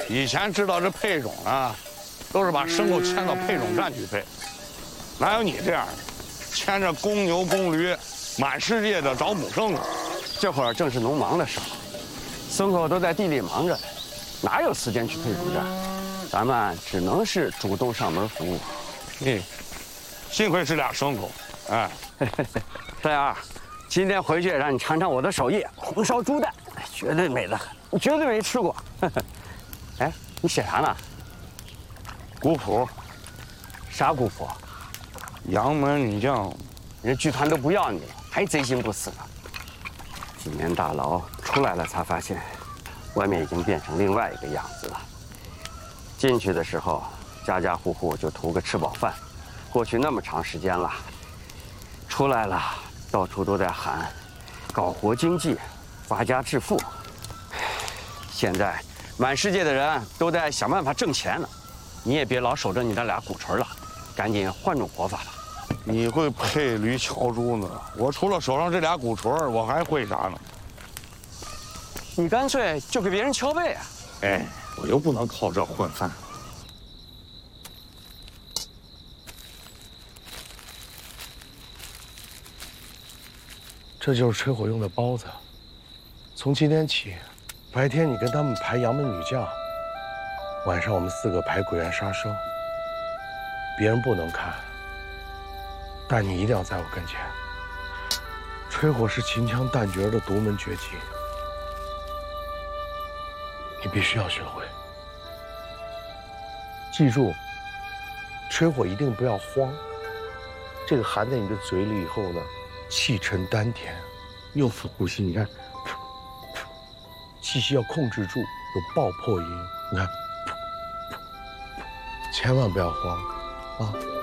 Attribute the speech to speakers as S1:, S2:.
S1: 以前知道这配种啊，都是把牲口牵到配种站去配，哪有你这样的？牵着公牛公驴，满世界的找母牲呢。
S2: 这会儿正是农忙的时候，牲口都在地里忙着，哪有时间去配种站？咱们只能是主动上门服务。
S1: 幸亏是俩牲口，哎，
S2: 大牙，今天回去让你尝尝我的手艺，红烧猪蛋，绝对美得很，你绝对没吃过。哎，你写啥呢？
S1: 古朴，
S2: 啥古朴？
S1: 杨门女将，
S2: 人剧团都不要你了，还贼心不死呢。几年大牢出来了，才发现，外面已经变成另外一个样子了。进去的时候，家家户户就图个吃饱饭，过去那么长时间了，出来了，到处都在喊，搞活经济，发家致富。现在，满世界的人都在想办法挣钱呢，你也别老守着你那俩鼓槌了，赶紧换种活法吧。
S1: 你会配驴敲猪呢？我除了手上这俩鼓槌，我还会啥呢？
S2: 你干脆就给别人敲背啊！
S1: 哎，我又不能靠这混饭。
S3: 这就是吹火用的包子。从今天起，白天你跟他们排杨门女将，晚上我们4个排鬼元杀生。别人不能看，但你一定要在我跟前。吹火是秦腔旦角的独门绝技，你必须要学会。记住，吹火一定不要慌。这个含在你的嘴里以后呢，气沉丹田，用腹呼吸。你看，气息要控制住，有爆破音。你看，千万不要慌啊！